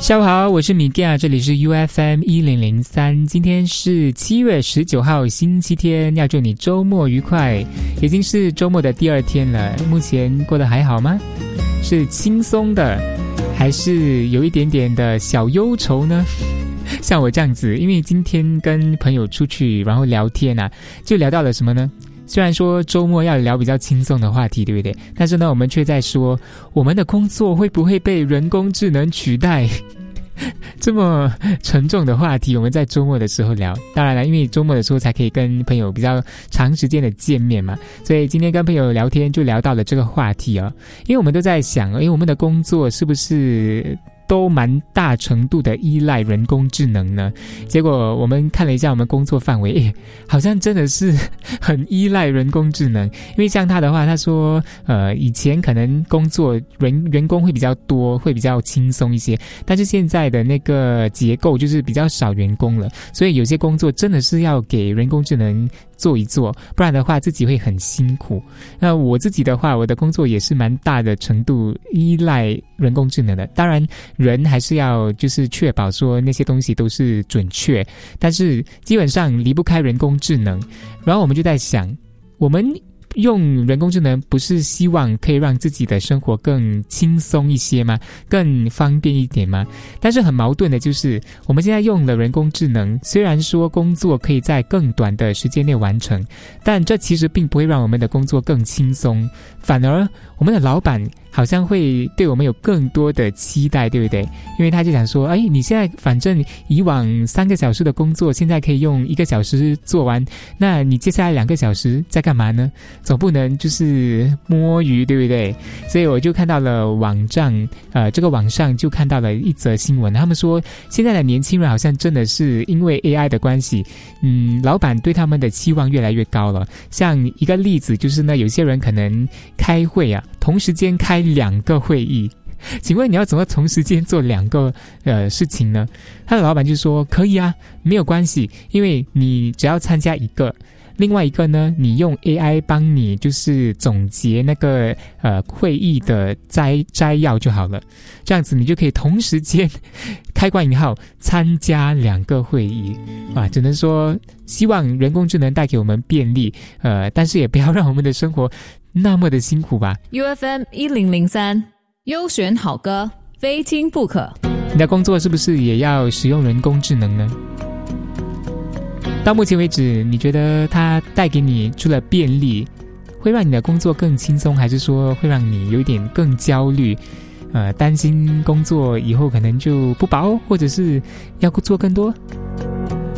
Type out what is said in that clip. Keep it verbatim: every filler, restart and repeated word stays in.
下午好，我是米盖，这里是 U F M 一零零三。今天是七月十九号，星期天，要祝你周末愉快。已经是周末的第二天了，目前过得还好吗？是轻松的，还是有一点点的小忧愁呢？像我这样子，因为今天跟朋友出去，然后聊天啊，就聊到了什么呢？虽然说周末要聊比较轻松的话题，对不对？但是呢，我们却在说我们的工作会不会被人工智能取代？这么沉重的话题，我们在周末的时候聊。当然了，因为周末的时候才可以跟朋友比较长时间的见面嘛，所以今天跟朋友聊天就聊到了这个话题哦。因为我们都在想，因为我们的工作是不是都蛮大程度的依赖人工智能呢？结果我们看了一下我们工作范围，诶，好像真的是很依赖人工智能。因为像他的话，他说呃，以前可能工作人员工会比较多，会比较轻松一些，但是现在的那个结构就是比较少员工了，所以有些工作真的是要给人工智能做一做，不然的话自己会很辛苦。那我自己的话，我的工作也是蛮大的程度依赖人工智能的，当然人还是要就是确保说那些东西都是准确，但是基本上离不开人工智能。然后我们就在想，我们用人工智能不是希望可以让自己的生活更轻松一些吗？更方便一点吗？但是很矛盾的就是，我们现在用了人工智能，虽然说工作可以在更短的时间内完成，但这其实并不会让我们的工作更轻松，反而我们的老板好像会对我们有更多的期待，对不对？因为他就想说，哎，你现在反正以往三个小时的工作，现在可以用一个小时做完，那你接下来两个小时在干嘛呢？总不能就是摸鱼，对不对？所以我就看到了网站，呃，这个网上就看到了一则新闻，他们说现在的年轻人好像真的是因为 A I 的关系，嗯，老板对他们的期望越来越高了。像一个例子就是呢，有些人可能开会啊，同时间开两个会议，请问你要怎么同时间做两个呃事情呢？他的老板就说可以啊，没有关系，因为你只要参加一个，另外一个呢，你用 A I 帮你就是总结那个呃会议的摘摘要就好了，这样子你就可以同时间开关引号参加两个会议啊，只能说希望人工智能带给我们便利，呃，但是也不要让我们的生活那么的辛苦吧。 U F M 一零零三优选好歌，非听不可。 你的工作是不是也要使用人工智能呢？到目前为止，你觉得它带给你除了便利，会让你的工作更轻松，还是说会让你有一点更焦虑，呃，担心工作以后可能就不保，或者是要做更多？